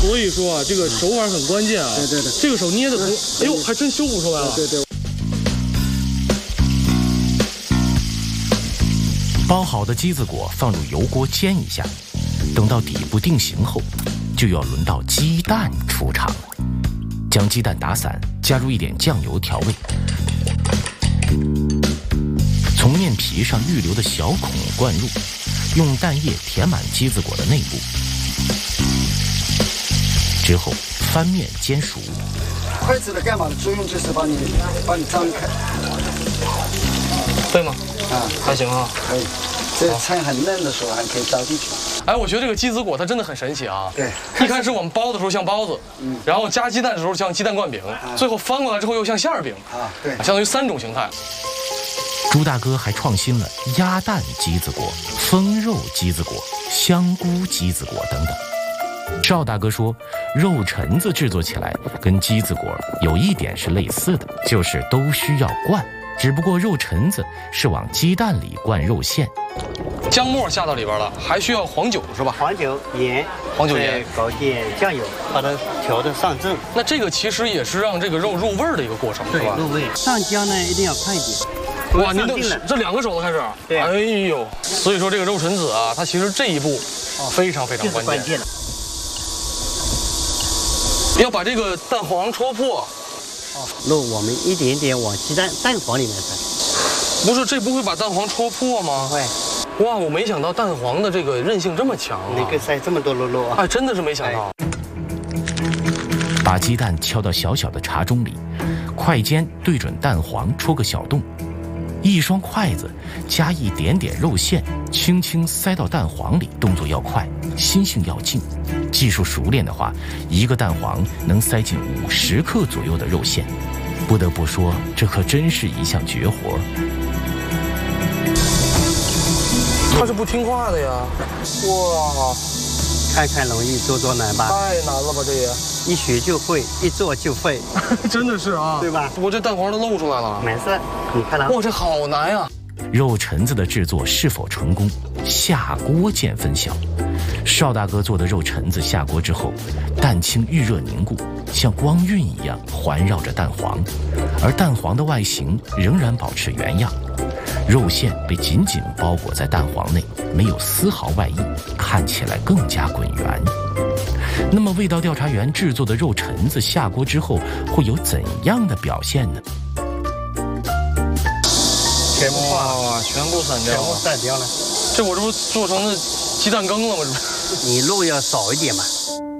所以说啊，这个手法很关键啊。 对对对， 这个手捏的，哎呦，还真修补出来了。 对对。 包好的鸡子果放入油锅煎一下，等到底部定型后，就要轮到鸡蛋出场了。将鸡蛋打散，加入一点酱油调味。从面皮上预留的小孔灌入，用蛋液填满鸡子果的内部。之后翻面煎熟。 筷子的干嘛的作用就是帮你张开。 对吗？ 啊， 还行啊， 可以。这菜很嫩的时候还可以倒进去。 哎，我觉得这个鸡子果它真的很神奇啊。 对， 一开始我们包的时候像包子，然后加鸡蛋的时候像鸡蛋灌饼，最后翻过来之后又像馅儿饼啊，对， 相当于3种形态。 朱大哥还创新了鸭蛋鸡子果、风肉鸡子果、香菇鸡子果等等。邵大哥说，肉蛏子制作起来跟鸡子果有一点是类似的，就是都需要灌，只不过肉蛏子是往鸡蛋里灌肉馅。 姜末下到里边了，还需要黄酒是吧？ 黄酒、盐、搞点酱油，把它调得上正。 那这个其实也是让这个肉入味儿的一个过程，是吧？ 入味。上姜呢一定要快一点。 哇，您这2个手都开始。 对。 哎呦，所以说这个肉蛏子啊，它其实这一步非常非常关键。要把这个蛋黄戳破。 肉我们一点点往鸡蛋黄里面塞。 不是，这不会把蛋黄戳破吗？ 会。 哇，我没想到蛋黄的这个韧性这么强啊！ 能够塞这么多肉啊！ 哎，真的是没想到。 把鸡蛋敲到小小的茶盅里，筷尖对准蛋黄戳个小洞，一双筷子加一点点肉馅，轻轻塞到蛋黄里，动作要快，心性要静。技术熟练的话，一个蛋黄能塞进50克左右的肉馅。不得不说，这可真是一项绝活。 他是不听话的呀！哇， 看看容易，做做难吧？ 太难了吧，这也一学就会，一做就会， 真的是啊， 对吧？ 我这蛋黄都露出来了。 没事，你看它。 哇，这好难呀！ 肉蛏子的制作是否成功，下锅见分晓。邵大哥做的肉蛏子下锅之后，蛋清遇热凝固，像光晕一样环绕着蛋黄，而蛋黄的外形仍然保持原样。肉馅被紧紧包裹在蛋黄内，没有丝毫外溢，看起来更加滚圆。那么味道调查员制作的肉蛏子下锅之后会有怎样的表现呢？ 全部哇，全部散掉了， 全部散掉了。 这我这不做成了鸡蛋羹了吗？这不， 你肉要少一点嘛。